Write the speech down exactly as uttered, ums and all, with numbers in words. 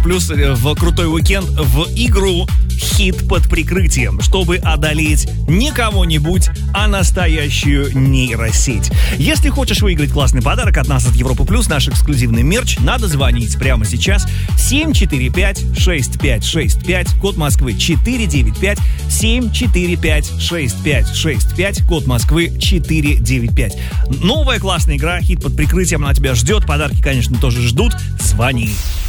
Плюс в крутой уикенд в игру «Хит под прикрытием», чтобы одолеть не кого-нибудь, а настоящую нейросеть. Если хочешь выиграть классный подарок от нас, от Европы Плюс, наш эксклюзивный мерч, надо звонить прямо сейчас. семь четыре пять шесть пять шесть пять, код Москвы четыре девять пять, семь четыре пять шесть пять шесть пять, код Москвы четыре девять пять. Новая классная игра «Хит под прикрытием», она тебя ждет. Подарки, конечно, тоже ждут. Звони.